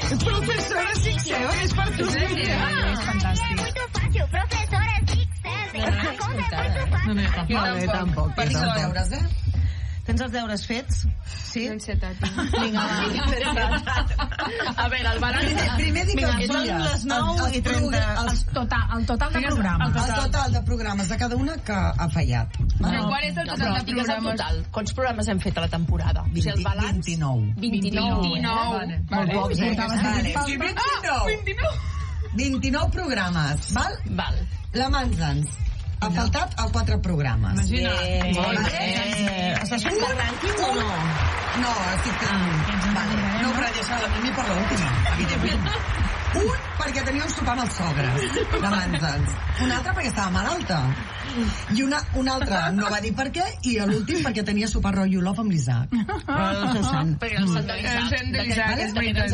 Professora Sixel, és per tu. És fantàstic. No, tampoc. Tens els deures, Tens els deures fets? Sí? No en sé, Tati. Vinga, A veure, el balanç... Primer dic que són les 9 i 30. El total de programes. El total de programes de cada una que ha fallat. Però quan és el total de programes? Quants programes hem fet a la temporada? 29. 29. Molt pocs, eh? 29 programes, val? Val. La Manzans ha faltat a 4 programes. Estàs fent el rànquing o no? No, estic fent... Vale. No, però deixa la Mimi per l'última, evidentment. Un, perquè tenia un sopar amb els sogres, de Manzans. Un altre, perquè estava malalta. I un altre no va dir per què, i l'últim perquè tenia sopar rotllo love amb l'Isaac. Perquè el sant de l'Isaac. El sant de l'Isaac, és veritat.